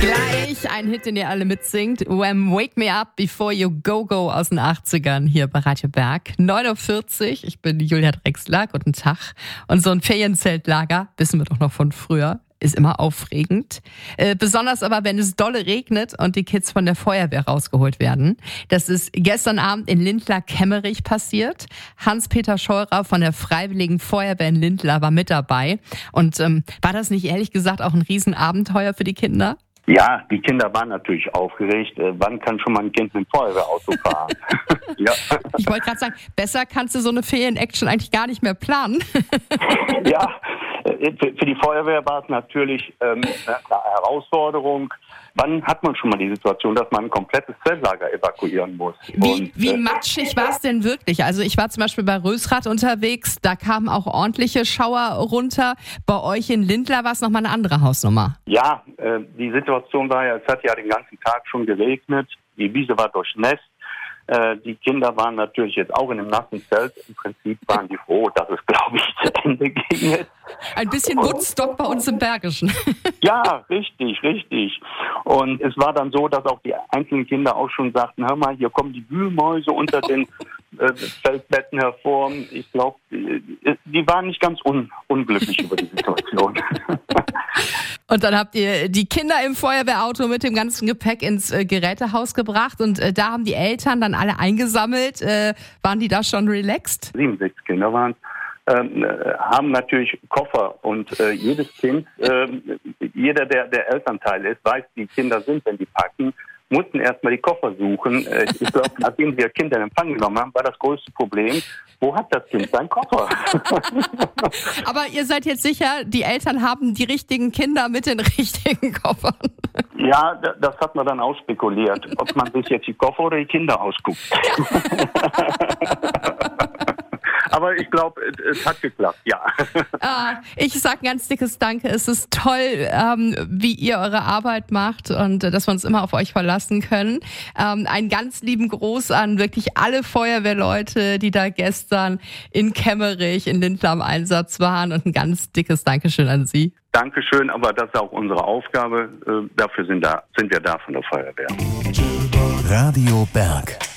Gleich ein Hit, den ihr alle mitsingt. Wake Me Up Before You Go Go aus den 80ern hier bei Radio Berg. 9.40 Uhr, ich bin Julia Drexler, guten Tag. Und so ein Ferienzeltlager, wissen wir doch noch von früher, ist immer aufregend. Besonders aber, wenn es dolle regnet und die Kids von der Feuerwehr rausgeholt werden. Das ist gestern Abend in Lindlar-Kemmerich passiert. Hans-Peter Scheurer von der Freiwilligen Feuerwehr in Lindlar war mit dabei. Und war das nicht ehrlich gesagt auch ein Riesenabenteuer für die Kinder? Ja, die Kinder waren natürlich aufgeregt. Wann kann schon mal ein Kind mit dem Feuerwehrauto fahren? Ja. Ich wollte gerade sagen, besser kannst du so eine Ferien-Action eigentlich gar nicht mehr planen. Ja, für die Feuerwehr war es natürlich eine Herausforderung. Wann hat man schon mal die Situation, dass man ein komplettes Zeltlager evakuieren muss? Wie matschig war es denn wirklich? Also ich war zum Beispiel bei Rösrath unterwegs, da kamen auch ordentliche Schauer runter. Bei euch in Lindlar war es nochmal eine andere Hausnummer. Ja, die Situation war ja, es hat ja den ganzen Tag schon geregnet, die Wiese war durchnässt. Die Kinder waren natürlich jetzt auch in einem nassen Zelt. Im Prinzip waren die froh, dass es, glaube ich, zu Ende ging jetzt. Ein bisschen Woodstock bei uns im Bergischen. Ja, richtig. Und es war dann so, dass auch die einzelnen Kinder auch schon sagten, hör mal, hier kommen die Wühlmäuse unter den Feldbetten hervor. Ich glaube, die waren nicht ganz unglücklich über die Situation. Und dann habt ihr die Kinder im Feuerwehrauto mit dem ganzen Gepäck ins Gerätehaus gebracht und da haben die Eltern dann alle eingesammelt. Waren die da schon relaxed? 6 Kinder waren es. Haben natürlich Koffer und jedes Kind, jeder, der Elternteil ist, weiß, wie Kinder sind, wenn die packen, mussten erstmal die Koffer suchen. Ich glaube, nachdem wir Kinder in Empfang genommen haben, war das größte Problem, wo hat das Kind seinen Koffer? Aber ihr seid jetzt sicher, die Eltern haben die richtigen Kinder mit den richtigen Koffern? Ja, das hat man dann ausspekuliert, ob man sich jetzt die Koffer oder die Kinder ausguckt. Aber ich glaube, es hat geklappt, ja. Ich sage ein ganz dickes Danke. Es ist toll, wie ihr eure Arbeit macht und dass wir uns immer auf euch verlassen können. Einen ganz lieben Gruß an wirklich alle Feuerwehrleute, die da gestern in Kemmerich, in Lindlar im Einsatz waren und ein ganz dickes Dankeschön an Sie. Dankeschön, aber das ist auch unsere Aufgabe. Dafür sind wir da von der Feuerwehr. Radio Berg.